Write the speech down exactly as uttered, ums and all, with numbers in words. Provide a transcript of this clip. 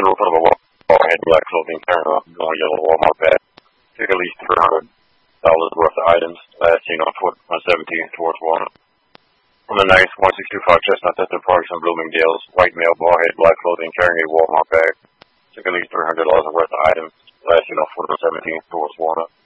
in front of a wall, had black clothing, carrying a blue yellow Walmart bag. Took at least three hundred dollars worth of items, last seen on foot on seventeenth towards Walnut. On the ninth, one six two five Chestnut at the Parks on Bloomingdale's. White male, bald head, black clothing, carrying a Walmart bag. Took at least three hundred dollars worth of items, last seen on foot on seventeenth towards Walnut.